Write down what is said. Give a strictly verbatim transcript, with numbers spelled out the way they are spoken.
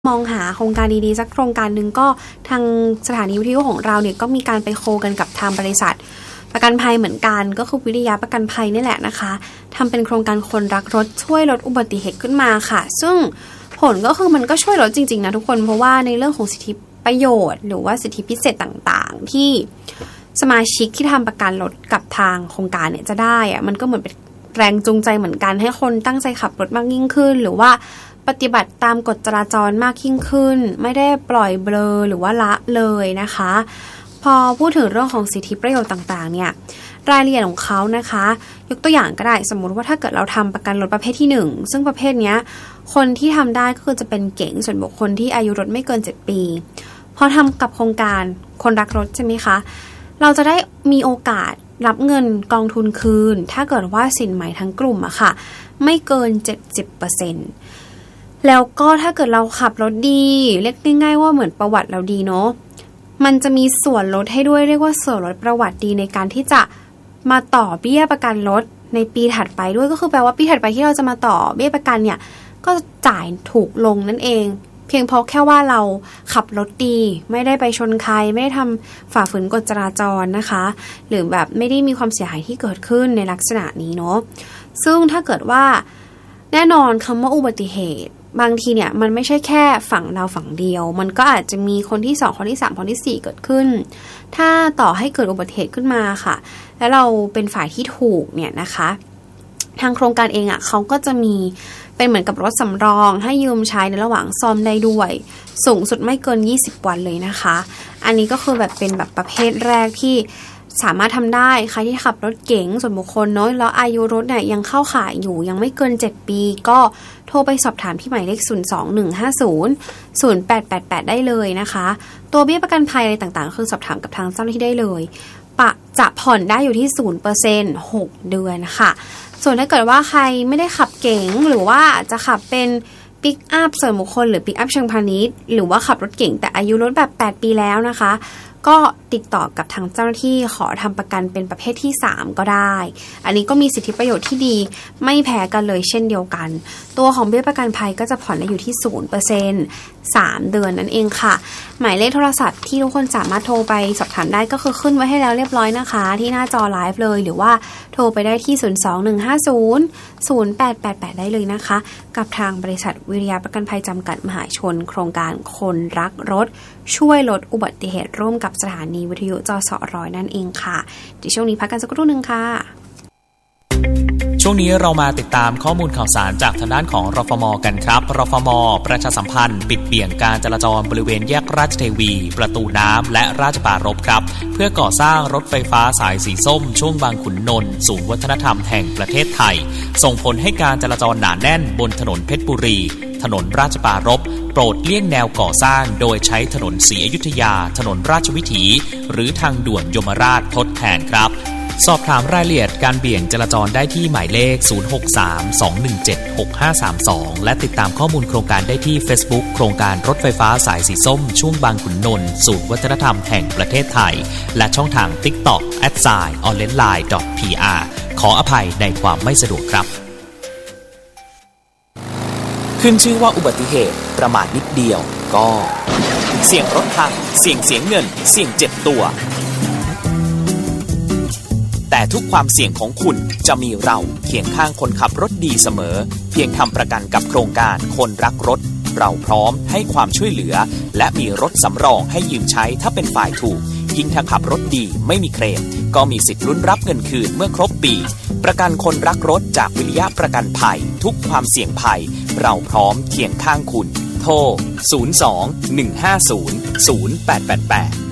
มองหาโครงการดีๆสักโครงการหนึ่งก็ทางสถานีวิทยุของเราเนี่ยก็มีการไปโคกันกับทางบริษัทประกันภัยเหมือนกันก็คือวิทยาประกันภัยนี่แหละนะคะทำเป็นโครงการคนรักรถช่วยลดอุบัติเหตุขึ้นมาค่ะซึ่งผลก็คือมันก็ช่วยลดจริงๆนะทุกคนเพราะว่าในเรื่องของสิทธิประโยชน์หรือว่าสิทธิพิเศษต่างๆที่สมาชิกที่ทำประกันรถกับทางโครงการเนี่ยจะได้อะมันก็เหมือนเป็นแรงจูงใจเหมือนกันให้คนตั้งใจขับรถมากยิ่งขึ้นหรือว่าปฏิบัติตามกฎจราจรมากยิ่งขึ้นไม่ได้ปล่อยเบลอหรือว่าละเลยนะคะพอพูดถึงเรื่องของสิทธิประโยชน์ต่างๆเนี่ยรายละเอียดของเขานะคะยกตัวอย่างก็ได้สมมุติว่าถ้าเกิดเราทำประกันรถประเภทที่หนึ่งซึ่งประเภทนี้คนที่ทำได้ก็คือจะเป็นเก๋งส่วนบุคคลที่อายุรถไม่เกินเจ็ดปีพอทำกับโครงการคนรักรถใช่ไหมคะเราจะได้มีโอกาสรับเงินกองทุนคืนถ้าเกิดว่าสินไหมทั้งกลุ่มอะค่ะไม่เกิน เจ็ดสิบเปอร์เซ็นต์ แล้วก็ถ้าเกิดเราขับรถดีเรียกง่ายๆว่าเหมือนประวัติเราดีเนาะมันจะมีส่วนลดให้ด้วยเรียกว่าส่วนลดประวัติดีในการที่จะมาต่อเบี้ยประกันรถในปีถัดไปด้วยก็คือแปลว่าปีถัดไปที่เราจะมาต่อเบี้ยประกันเนี่ยก็จ่ายถูกลงนั่นเองเพียงเพราะแค่ว่าเราขับรถดีไม่ได้ไปชนใครไม่ได้ทำฝ่าฝืนกฎจราจรนะคะหรือแบบไม่ได้มีความเสียหายที่เกิดขึ้นในลักษณะนี้เนาะซึ่งถ้าเกิดว่าแน่นอนคำว่าอุบัติเหตุบางทีเนี่ยมันไม่ใช่แค่ฝั่งเราฝั่งเดียวมันก็อาจจะมีคนที่สองคนที่สามคนที่สี่เกิดขึ้นถ้าต่อให้เกิดอุบัติเหตุขึ้นมาค่ะแล้วเราเป็นฝ่ายที่ถูกเนี่ยนะคะทางโครงการเองอ่ะเขาก็จะมีเป็นเหมือนกับรถสำรองให้ยืมใช้ในระหว่างซ่อมได้ด้วยสูงสุดไม่เกินยี่สิบวันเลยนะคะอันนี้ก็คือแบบเป็นแบบประเภทแรกที่สามารถทำได้ใครที่ขับรถเก๋งส่วนบุคคลเนาะแล้วอายุรถเนี่ยยังเข้าข่ายอยู่ยังไม่เกินเจ็ดปีก็โทรไปสอบถามที่หมายเลขศูนย์ สอง หนึ่ง ห้า ศูนย์ ศูนย์ แปด แปด แปดได้เลยนะคะตัวเบี้ยประกันภัยอะไรต่างๆคือสอบถามกับทางเจ้าหน้าที่ได้เลยปะจะผ่อนได้อยู่ที่ ศูนย์เปอร์เซ็นต์ หกเดือนค่ะส่วนถ้าเกิดว่าใครไม่ได้ขับเก๋งหรือว่าจะขับเป็นปิกอัพส่วนบุคคลหรือปิกอัพเชิงพาณิชย์หรือว่าขับรถเก๋งแต่อายุรถแบบแปดปีแล้วนะคะก็ติดต่อกับทางเจ้าหน้าที่ขอทำประกันเป็นประเภทที่สามก็ได้อันนี้ก็มีสิทธิประโยชน์ที่ดีไม่แพ้กันเลยเช่นเดียวกันตัวของเบี้ยประกันภัยก็จะผ่อนได้อยู่ที่ ศูนย์เปอร์เซ็นต์ สามเดือนนั่นเองค่ะหมายเลขโทรศัพท์ที่ทุกคนสามารถโทรไปสอบถามได้ก็คือขึ้นไว้ให้แล้วเรียบร้อยนะคะที่หน้าจอไลฟ์เลยหรือว่าโทรไปได้ที่ ศูนย์ สอง หนึ่ง ห้า ศูนย์ ศูนย์ แปด แปด แปดได้เลยนะคะกับทางบริษัทวิริยะประกันภัยจำกัดมหาชนโครงการคนรักรถช่วยลดอุบัติเหตุร่วมกับสถานีวิทยุจสร้อยนั่นเองค่ะเดี๋ยวช่วงนี้พักกันสักครู่นึงค่ะช่วงนี้เรามาติดตามข้อมูลข่าวสารจากทางด้านของรฟม.กันครับรฟม.ประชาสัมพันธ์ปิดเบี่ยงการจราจรบริเวณแยกราชเทวีประตูน้ำและราชปรารภครับเพื่อก่อสร้างรถไฟฟ้าสายสีส้มช่วงบางขุนนนท์ศูนย์วัฒนธรรมแห่งประเทศไทยส่งผลให้การจราจรหนาแน่นบนถนนเพชรบุรีถนนราชปรารภโปรดเลี่ยงแนวก่อสร้างโดยใช้ถนนศรีอยุธยาถนนราชวิถีหรือทางด่วนยมราชทดแทนครับสอบถามรายละเอียดการเบี่ยงจราจรได้ที่หมายเลขศูนย์ หก สาม สอง หนึ่ง เจ็ด หก ห้า สาม สองและติดตามข้อมูลโครงการได้ที่ Facebook โครงการรถไฟฟ้าสายสีส้มช่วงบางขุนนนท์ศูนย์วัฒนธรรมแห่งประเทศไทยและช่องทาง TikTok แอท ไซน์ ออนไลน์ ดอท พี อาร์ ขออภัยในความไม่สะดวกครับขึ้นชื่อว่าอุบัติเหตุประมาทนิดเดียวก็เสี่ยงรถพังเสี่ยงเสียเงินเสี่ยงเจ็บตัวแต่ทุกความเสี่ยงของคุณจะมีเราเคียงข้างคนขับรถดีเสมอเพียงทำประกันกับโครงการคนรักรถเราพร้อมให้ความช่วยเหลือและมีรถสำรองให้ยืมใช้ถ้าเป็นฝ่ายถูกยิ่งถ้าขับรถดีไม่มีเคลมก็มีสิทธิ์ลุ้นรับเงินคืนเมื่อครบปีประกันคนรักรถจากวิริยะประกันภัยทุกความเสี่ยงภัยเราพร้อมเคียงข้างคุณโทรศูนย์ สอง หนึ่ง ห้า ศูนย์ ศูนย์ แปด แปด แปด